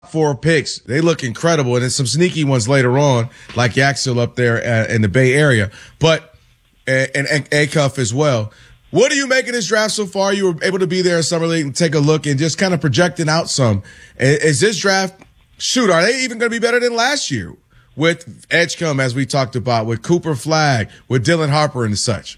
4 picks. They look incredible, and there's some sneaky ones later on, like Yaxel up there in the Bay Area, but and Acuff as well. What do you make of this draft so far? You were able to be there in Summer League and take a look and just kind of projecting out some. Is this draft, are they even going to be better than last year with Edgecombe, as we talked about, with Cooper Flagg, with Dylan Harper and such?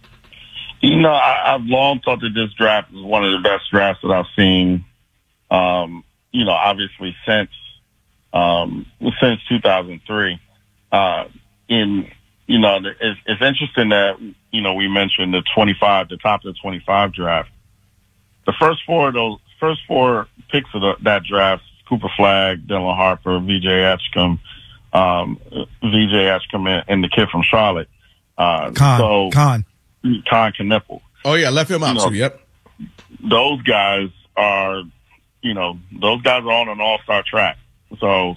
I've long thought that this draft is one of the best drafts that I've seen. Obviously since 2003. It's interesting that, we mentioned the top of the 25 draft. The first four picks of that draft, Cooper Flagg, Dylan Harper, VJ Edgecombe, and the kid from Charlotte. Con Knipple. Oh yeah, left him out too. Yep. Those guys are on an all-star track. So,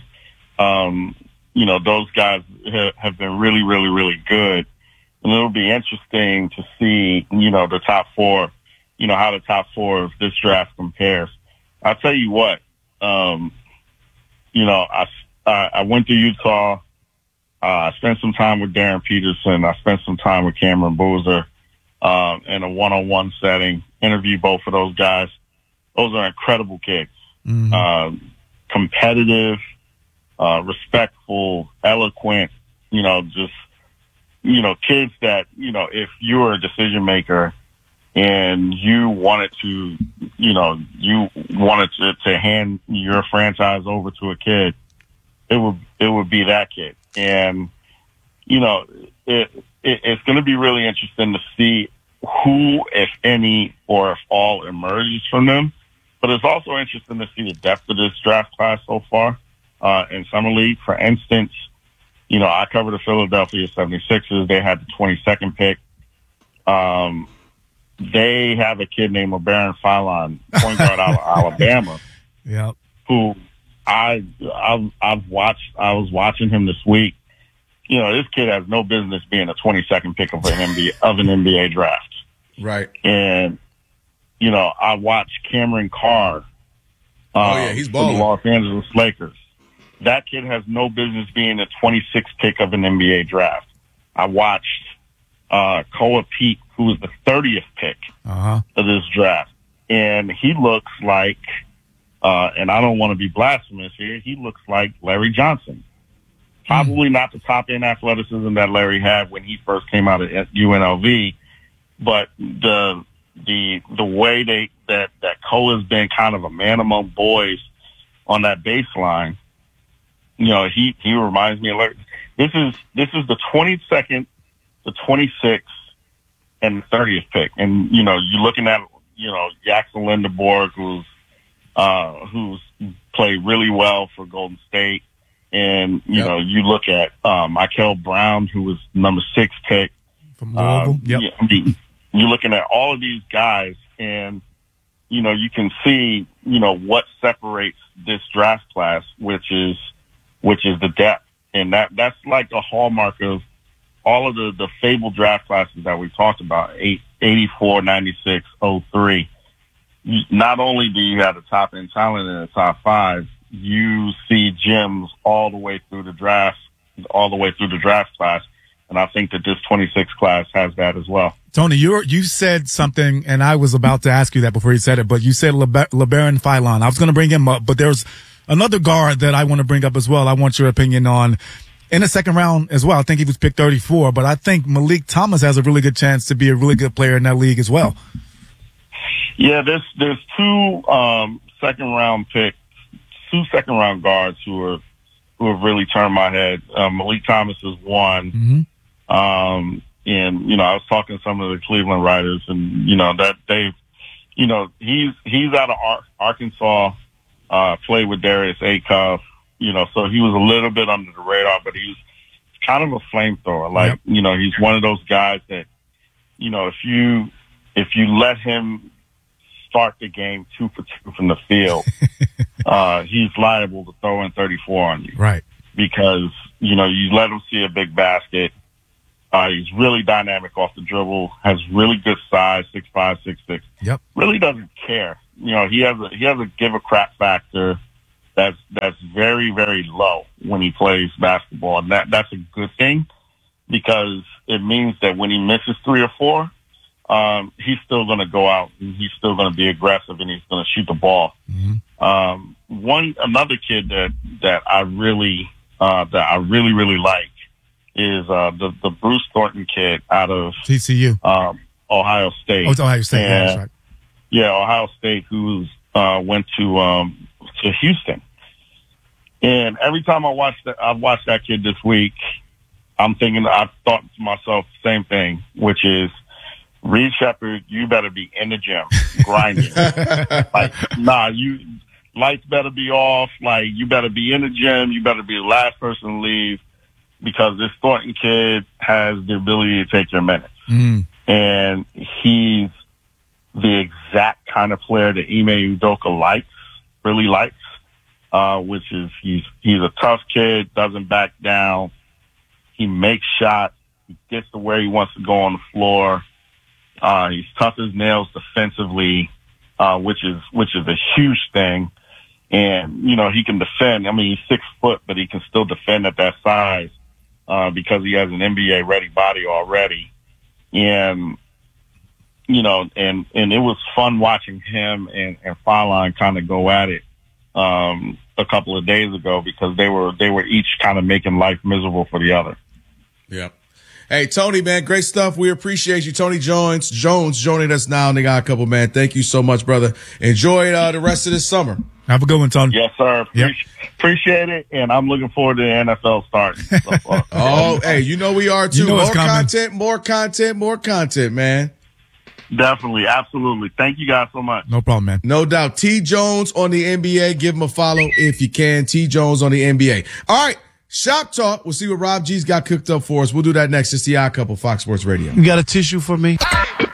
those guys have been really, really, really good. And it'll be interesting to see, the top four, how the top four of this draft compares. I'll tell you what, I went to Utah. I spent some time with Darren Peterson. I spent some time with Cameron Boozer, in a one-on-one setting, interviewed both of those guys. Those are incredible kids. Mm-hmm. Competitive, respectful, eloquent, kids that, if you were a decision maker and you wanted to hand your franchise over to a kid, it would be that kid. And, it's going to be really interesting to see who, if any, or if all emerges from them. But it's also interesting to see the depth of this draft class so far in Summer League. For instance, I covered the Philadelphia 76ers. They had the 22nd pick. They have a kid named LeBaron Fallon, point guard out of Alabama, yep. Who I was watching him this week. This kid has no business being a 22nd pick of an NBA draft. Right. And, I watched Cameron Carr. He's balling. For the Los Angeles Lakers. That kid has no business being a 26th pick of an NBA draft. I watched Koa Peak, who was the 30th pick of this draft. And he looks like, and I don't want to be blasphemous here, he looks like Larry Johnson. Probably not the top end athleticism that Larry had when he first came out at UNLV, but the way that Cole has been kind of a man among boys on that baseline, he reminds me of Larry. This is the 22nd, the 26th, and the 30th pick, and you're looking at Yaxel Lindeborg, who's played really well for Golden State. And, you look at Michael Brown, who was number 6 pick. From Louisville. Yep. You're looking at all of these guys, and, you can see, what separates this draft class, which is the depth. And that's like the hallmark of all of the fabled draft classes that we talked about, 84, 96, 03. Not only do you have the top end talent in the top 5, you see gems all the way through the draft class. And I think that this 26 class has that as well. Tony, you said something, and I was about to ask you that before you said it, but you said LeBaron Fallon. I was going to bring him up, but there's another guard that I want to bring up as well. I want your opinion on in the second round as well. I think he was picked 34, but I think Malik Thomas has a really good chance to be a really good player in that league as well. Yeah, there's two second round guards who have really turned my head. Malik Thomas is one. Mm-hmm. And, I was talking to some of the Cleveland writers, and, that they've, he's out of Arkansas, played with Darius Acuff, so he was a little bit under the radar, but he's kind of a flamethrower. Like, yep. He's one of those guys that, if you let him start the game 2 for 2 from the field, he's liable to throw in 34 on you. Right. Because, you let him see a big basket. He's really dynamic off the dribble, has really good size, 6'5", 6'6". Yep. Really doesn't care. He has a give a crap factor that's very, very low when he plays basketball. And that's a good thing, because it means that when he misses 3 or 4, he's still going to go out and he's still going to be aggressive and he's going to shoot the ball. Another kid that I really like is the Bruce Thornton kid out of TCU, Ohio State. Oh, it's Ohio State. Yeah, that's right. Yeah, Ohio State, who went to Houston. And every time I've watched that kid this week, I thought to myself the same thing, which is, Reed Sheppard, you better be in the gym grinding. Lights better be off. Like, you better be in the gym. You better be the last person to leave, because this Thornton kid has the ability to take your minutes. And he's the exact kind of player that Ime Udoka really likes, which is he's a tough kid, doesn't back down. He makes shots. He gets to where he wants to go on the floor. He's tough as nails defensively, which is a huge thing. And, he can defend. I mean, he's 6 foot, but he can still defend at that size, because he has an NBA ready body already. And, and it was fun watching him and Fallon kind of go at it, a couple of days ago, because they were each kind of making life miserable for the other. Yeah. Hey, Tony, man, great stuff. We appreciate you. Tony Jones joining us now. And they got a couple, man. Thank you so much, brother. Enjoy the rest of this summer. Have a good one, Tony. Yes, sir. Appreciate it. And I'm looking forward to the NFL starting. Hey, we are too. More content, man. Definitely. Absolutely. Thank you guys so much. No problem, man. No doubt. T Jones on the NBA. Give him a follow if you can. T Jones on the NBA. All right. Shop Talk. We'll see what Rob G's got cooked up for us. We'll do that next. It's the Odd Couple, Fox Sports Radio. You got a tissue for me?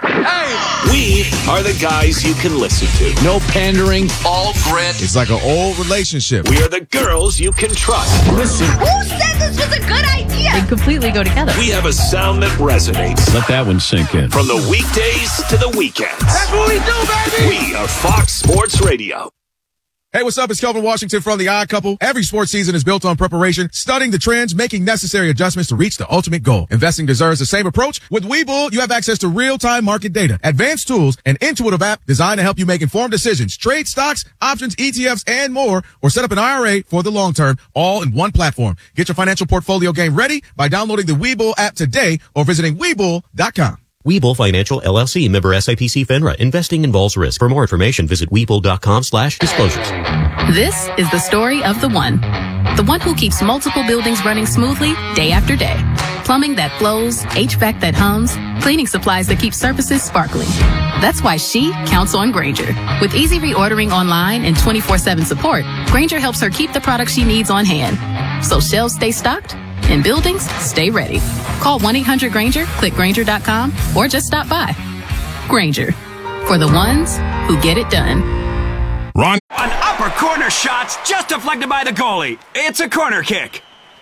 We are the guys you can listen to. No pandering, all grit. It's like an old relationship. We are the girls you can trust. Listen. Who said this was a good idea? They completely go together. We have a sound that resonates. Let that one sink in. From the weekdays to the weekends. That's what we do, baby. We are Fox Sports Radio. Hey, what's up? It's Kelvin Washington from The Odd Couple. Every sports season is built on preparation, studying the trends, making necessary adjustments to reach the ultimate goal. Investing deserves the same approach. With Webull, you have access to real-time market data, advanced tools, an intuitive app designed to help you make informed decisions, trade stocks, options, ETFs, and more, or set up an IRA for the long term, all in one platform. Get your financial portfolio game ready by downloading the Webull app today or visiting Webull.com. Webull Financial LLC, member SIPC FINRA. Investing involves risk. For more information, visit Webull.com/disclosures. This is the story of the one who keeps multiple buildings running smoothly day after day. Plumbing that flows, HVAC that hums, cleaning supplies that keep surfaces sparkling. That's why she counts on Grainger. With easy reordering online and 24/7 support, Grainger helps her keep the products she needs on hand, so shelves stay stocked and buildings stay ready. Call 1-800-GRAINGER, click Grainger.com, or just stop by. Grainger, for the ones who get it done. Ron. An upper corner shot's just deflected by the goalie. It's a corner kick.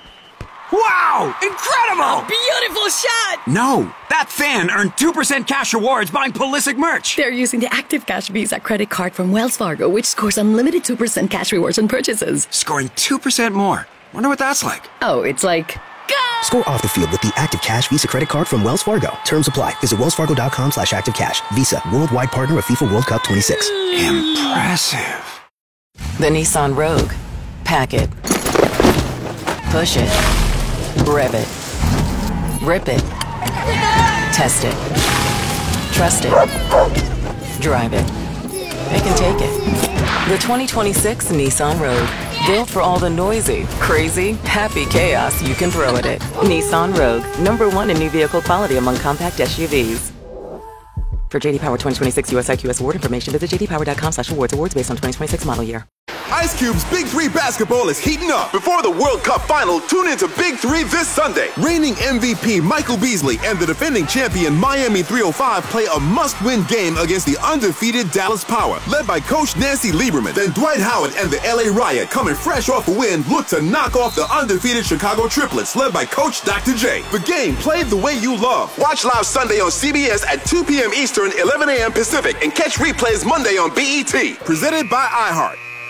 Wow! Incredible! Beautiful shot! No, that fan earned 2% cash rewards buying Pulisic merch. They're using the Active Cash Visa credit card from Wells Fargo, which scores unlimited 2% cash rewards on purchases. Scoring 2% more. Wonder what that's like. Oh, it's like... Go! Score off the field with the Active Cash Visa credit card from Wells Fargo. Terms apply. Visit wellsfargo.com/activecash. Visa, worldwide partner of FIFA World Cup 26. Impressive. The Nissan Rogue. Pack it. Push it. Rev it. Rip it. Test it. Trust it. Drive it. They can take it. The 2026 Nissan Rogue. Built for all the noisy, crazy, happy chaos you can throw at it. Nissan Rogue. #1 in new vehicle quality among compact SUVs. For JD Power 2026 US IQS award information, visit jdpower.com/awards. Awards based on 2026 model year. Ice Cube's Big 3 basketball is heating up. Before the World Cup final, tune into Big 3 this Sunday. Reigning MVP Michael Beasley and the defending champion Miami 305 play a must-win game against the undefeated Dallas Power, led by Coach Nancy Lieberman. Then Dwight Howard and the LA Riot, coming fresh off a win, look to knock off the undefeated Chicago Triplets, led by Coach Dr. J. The game played the way you love. Watch live Sunday on CBS at 2 p.m. Eastern, 11 a.m. Pacific, and catch replays Monday on BET. Presented by iHeart.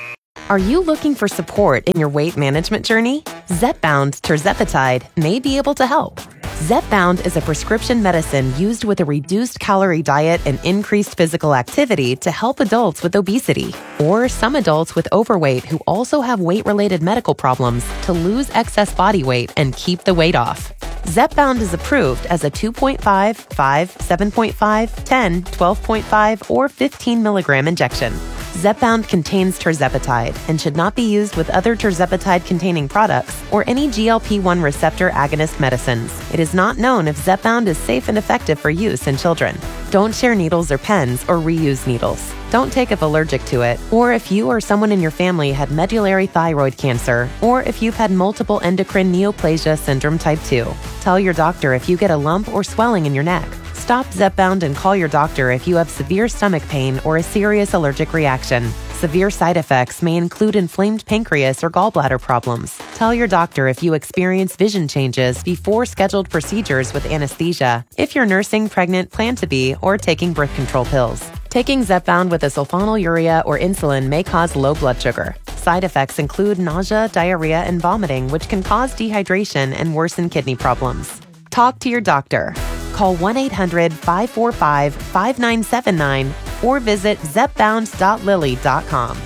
Are you looking for support in your weight management journey? Zepbound tirzepatide may be able to help. Zepbound is a prescription medicine used with a reduced calorie diet and increased physical activity to help adults with obesity, or some adults with overweight who also have weight-related medical problems to lose excess body weight and keep the weight off. Zepbound is approved as a 2.5, 5, 7.5, 10, 12.5, or 15 milligram injection. Zepbound contains tirzepatide and should not be used with other tirzepatide-containing products or any GLP-1 receptor agonist medicines. It is not known if Zepbound is safe and effective for use in children. Don't share needles or pens or reuse needles. Don't take if allergic to it, or if you or someone in your family had medullary thyroid cancer, or if you've had multiple endocrine neoplasia syndrome type 2. Tell your doctor if you get a lump or swelling in your neck. Stop Zepbound and call your doctor if you have severe stomach pain or a serious allergic reaction. Severe side effects may include inflamed pancreas or gallbladder problems. Tell your doctor if you experience vision changes before scheduled procedures with anesthesia, if you're nursing, pregnant, plan to be, or taking birth control pills. Taking Zepbound with a sulfonylurea or insulin may cause low blood sugar. Side effects include nausea, diarrhea, and vomiting, which can cause dehydration and worsen kidney problems. Talk to your doctor. Call 1-800-545-5979 or visit zepbound.lilly.com.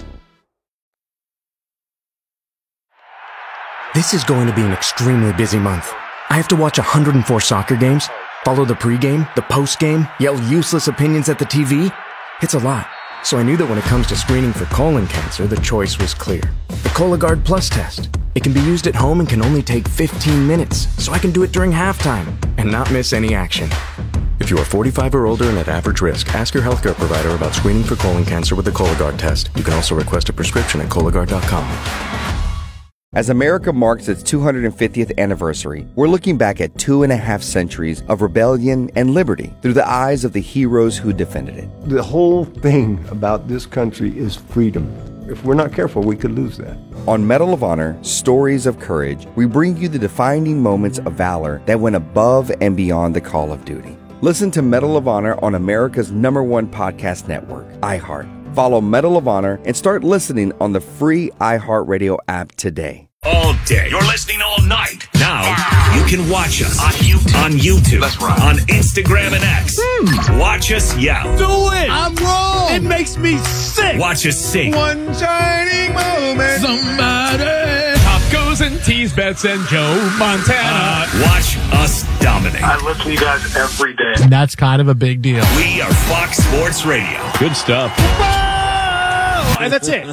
This is going to be an extremely busy month. I have to watch 104 soccer games, follow the pregame, the postgame, yell useless opinions at the TV. It's a lot. So I knew that when it comes to screening for colon cancer, the choice was clear. The Cologuard Plus test. It can be used at home and can only take 15 minutes, so I can do it during halftime and not miss any action. If you are 45 or older and at average risk, ask your healthcare provider about screening for colon cancer with the Cologuard test. You can also request a prescription at Cologuard.com. As America marks its 250th anniversary, we're looking back at 2.5 centuries of rebellion and liberty through the eyes of the heroes who defended it. The whole thing about this country is freedom. If we're not careful, we could lose that. On Medal of Honor, Stories of Courage, we bring you the defining moments of valor that went above and beyond the call of duty. Listen to Medal of Honor on America's #1 podcast network, iHeart. Follow Medal of Honor and start listening on the free iHeartRadio app today. All day. You're listening all night. Now you can watch us on YouTube. That's right. On Instagram and X. Watch us yell. Do it. I'm wrong. It makes me sick. Watch us sing. One shining moment. Somebody. Top goes and tease bets and Joe Montana. Watch us dominate. I listen to you guys every day. That's kind of a big deal. We are Fox Sports Radio. Good stuff. And that's it.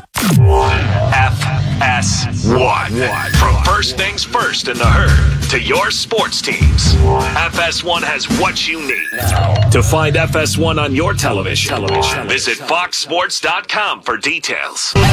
FS1. From first things first in the herd to your sports teams, FS1 has what you need. To find FS1 on your television, visit foxsports.com for details.